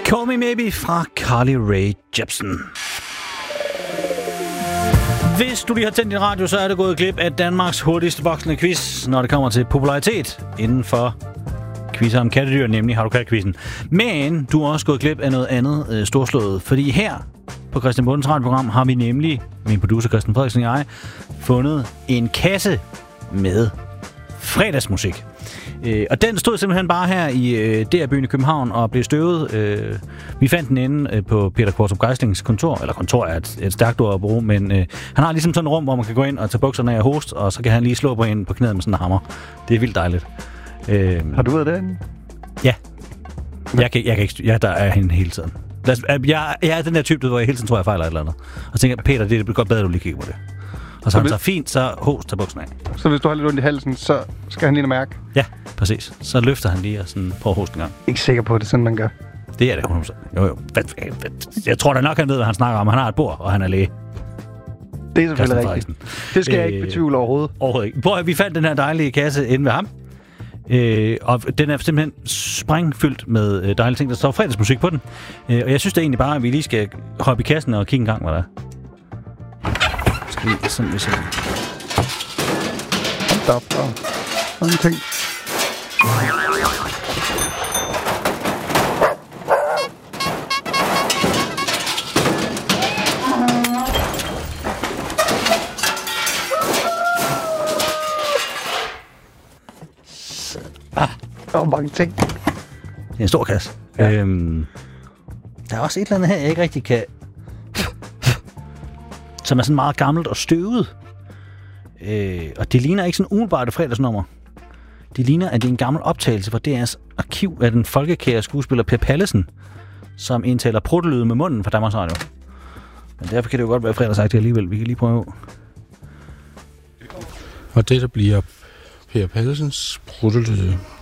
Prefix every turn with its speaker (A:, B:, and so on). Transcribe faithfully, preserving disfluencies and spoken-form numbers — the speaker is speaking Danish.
A: Call Me Maybe fra Carly Rae Jepsen. Hvis du lige har tændt din radio, så er det gået glip af Danmarks hurtigste voksende quiz, når det kommer til popularitet inden for quizzer om kattedyr, nemlig Har du kat-quizzen. Men du er også gået glip af noget andet øh, storslået, fordi her på Christian Bondens radioprogram har vi nemlig, min producer Christian Frederiksen og jeg, fundet en kasse med fredagsmusik. Øh, og den stod simpelthen bare her i øh, D R-byen i København og blev støvet. Øh, vi fandt den inde øh, på Peter Kvartrup Geislings kontor, eller kontor er et, et stærkt ord at bruge, men øh, han har ligesom sådan et rum, hvor man kan gå ind og tage bukserne af og hoste, og så kan han lige slå på en på knæet med sådan en hammer. Det er vildt dejligt. Øh,
B: har du været derinde?
A: Ja. Jeg kan, jeg kan ikke... Jeg, der er hende hele tiden. Jeg, jeg er den der type, hvor jeg hele tiden tror, jeg fejler et eller andet. Og tænker, Peter, det er godt bedre, at du lige kigger på det. Og så, så han tager fint, så host, tager bukserne af.
B: Så hvis du har lidt ondt i halsen, så skal han lige mærke?
A: Ja, præcis. Så løfter han lige og sådan prøver at hoste en gang.
B: Ikke sikker på, at det er sådan, man gør.
A: Det er det hundrede procent. Jo, jo. Jeg tror da nok, han ved, hvad han snakker om. Han har et bord, og han er læge.
B: Det er selvfølgelig rigtigt. Det skal øh, jeg ikke betvivle overhovedet.
A: Overhovedet ikke. Prøv, vi fandt den her dejlige kasse inde ved ham. Øh, og den er simpelthen sprængfyldt med øh, dejlige ting. Der står fredagsmusik på den. Øh, og jeg synes da egentlig bare, at vi lige skal hoppe i kassen og kigge en gang, hvad der er. Skal vi sådan, vi ser.
B: Stop, stop. Sådan en ting.
A: Ah.
B: Der er mange ting.
A: Det er en stor kasse. Ja. Øhm, der er også et eller andet her, jeg ikke rigtig kan... som er sådan meget gammelt og støvet. Øh, og det ligner ikke sådan umiddelbart et fredagsnummer. Det ligner, at det er en gammel optagelse fra D R's arkiv af den folkekære skuespiller Per Pallesen, som indtaler pruttelyde med munden fra Danmarks Radio. Men derfor kan det jo godt være fredagsagtigt alligevel. Vi kan lige prøve.
C: Og det, der bliver Per Pallesens pruttelyde.